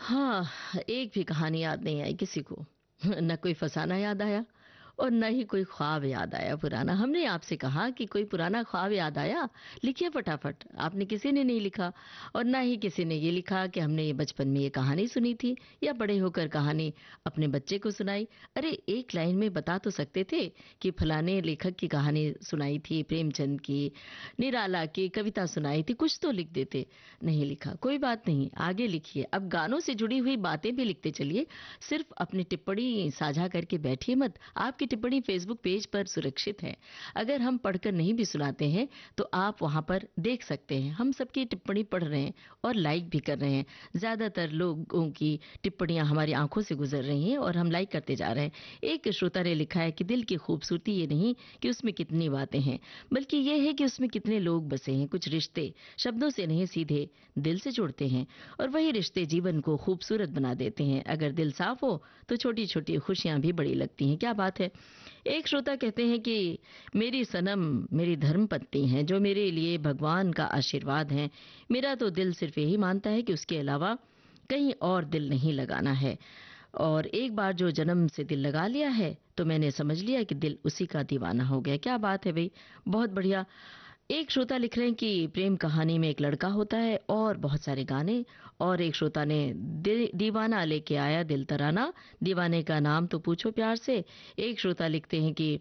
हाँ, एक भी कहानी याद नहीं आई किसी को। ना कोई फसाना याद आया और ना ही कोई ख्वाब याद आया पुराना। हमने आपसे कहा कि कोई पुराना ख्वाब याद आया, लिखिए फटाफट। आपने किसी ने नहीं लिखा और ना ही किसी ने ये लिखा कि हमने ये बचपन में ये कहानी सुनी थी या बड़े होकर कहानी अपने बच्चे को सुनाई। अरे एक लाइन में बता तो सकते थे कि फलाने लेखक की कहानी सुनाई थी, प्रेमचंद की, निराला की कविता सुनाई थी, कुछ तो लिख देते। नहीं लिखा, कोई बात नहीं, आगे लिखिए। अब गानों से जुड़ी हुई बातें भी लिखते चलिए, सिर्फ अपनी टिप्पणी साझा करके बैठिए मत। आपकी टिप्पणी फेसबुक पेज पर सुरक्षित है। अगर हम पढ़कर नहीं भी सुनाते हैं तो आप वहां पर देख सकते हैं। हम सबकी टिप्पणी पढ़ रहे हैं और लाइक भी कर रहे हैं। ज्यादातर लोगों की टिप्पणियां हमारी आंखों से गुजर रही हैं और हम लाइक करते जा रहे हैं। एक श्रोता ने लिखा है कि दिल की खूबसूरती ये नहीं कि उसमें कितनी बातें हैं, बल्कि ये है कि उसमें कितने लोग बसे हैं। कुछ रिश्ते शब्दों से नहीं, सीधे दिल से जुड़ते हैं और वही रिश्ते जीवन को खूबसूरत बना देते हैं। अगर दिल साफ हो तो छोटी छोटी खुशियां भी बड़ी लगती हैं। क्या बात है। एक श्रोता कहते हैं कि मेरी सनम मेरी धर्मपत्नी है, जो मेरे लिए भगवान का आशीर्वाद है। मेरा तो दिल सिर्फ यही मानता है कि उसके अलावा कहीं और दिल नहीं लगाना है, और एक बार जो जन्म से दिल लगा लिया है तो मैंने समझ लिया कि दिल उसी का दीवाना हो गया। क्या बात है भाई, बहुत बढ़िया। एक श्रोता लिख रहे हैं कि प्रेम कहानी में एक लड़का होता है और बहुत सारे गाने। और एक श्रोता ने दीवाना लेके आया दिल तराना, दीवाने का नाम तो पूछो प्यार से। एक श्रोता लिखते हैं कि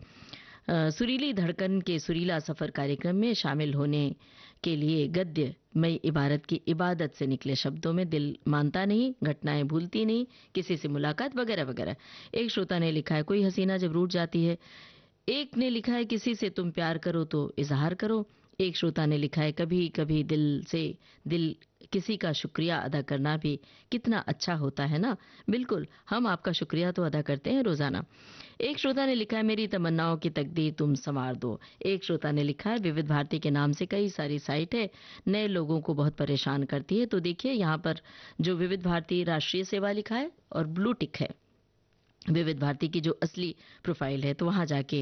सुरीली धड़कन के सुरीला सफर कार्यक्रम में शामिल होने के लिए गद्य मई इबारत की इबादत से निकले शब्दों में दिल मानता नहीं, घटनाएं भूलती नहीं, किसी से मुलाकात वगैरह वगैरह। एक श्रोता ने लिखा है कोई हसीना जब रूठ जाती है। एक ने लिखा है किसी से तुम प्यार करो तो इजहार करो। एक श्रोता ने लिखा है कभी कभी दिल से दिल किसी का शुक्रिया अदा करना भी कितना अच्छा होता है ना। बिल्कुल, हम आपका शुक्रिया तो अदा करते हैं रोजाना। एक श्रोता ने लिखा है मेरी तमन्नाओं की तकदीर तुम संवार दो। एक श्रोता ने लिखा है विविध भारती के नाम से कई सारी साइट है, नए लोगों को बहुत परेशान करती है। तो देखिए यहाँ पर जो विविध भारती राष्ट्रीय सेवा लिखा है और ब्लू टिक है, विविध भारती की जो असली प्रोफाइल है, तो वहां जाके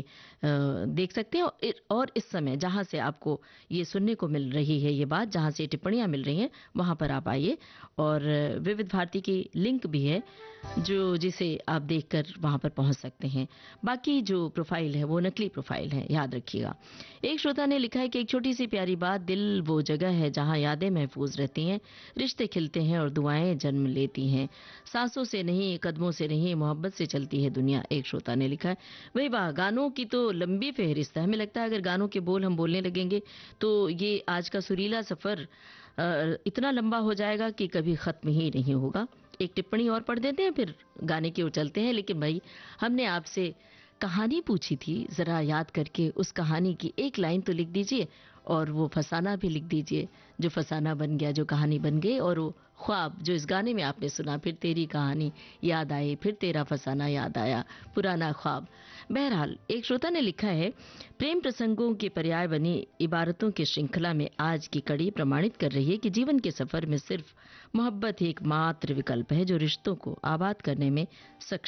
देख सकते हैं। और इस समय जहां से आपको ये सुनने को मिल रही है ये बात, जहां से टिप्पणियां मिल रही हैं, वहां पर आप आइए। और विविध भारती की लिंक भी है जो जिसे आप देखकर वहां पर पहुंच सकते हैं। बाकी जो प्रोफाइल है वो नकली प्रोफाइल है, याद रखिएगा। एक श्रोता ने लिखा है कि एक छोटी सी प्यारी बात, दिल वो जगह है जहां यादें महफूज रहती हैं, रिश्ते खिलते हैं और दुआएं जन्म लेती हैं। सांसों से नहीं, कदमों से नहीं, मोहब्बत से चलती है दुनिया। एक श्रोता ने लिखा है वही वाह, गानों की तो लंबी फहरिस्त है। हमें लगता है अगर गानों के बोल हम बोलने लगेंगे तो ये आज का सुरीला सफर इतना लंबा हो जाएगा कि कभी खत्म ही नहीं होगा। एक टिप्पणी और पढ़ देते हैं फिर गाने की ओर चलते हैं। लेकिन भाई, हमने आपसे कहानी पूछी थी, जरा याद करके उस कहानी की एक लाइन तो लिख दीजिए और वो फसाना भी लिख दीजिए जो फसाना बन गया, जो कहानी बन गई। और वो ख्वाब जो इस गाने में आपने सुना, फिर तेरी कहानी याद आई, फिर तेरा फसाना याद आया, पुराना ख्वाब। बहरहाल, एक श्रोता ने लिखा है प्रेम प्रसंगों के पर्याय बनी इबारतों की श्रृंखला में आज की कड़ी प्रमाणित कर रही है कि जीवन के सफर में सिर्फ मोहब्बत ही एकमात्र विकल्प है जो रिश्तों को आबाद करने में सक्षम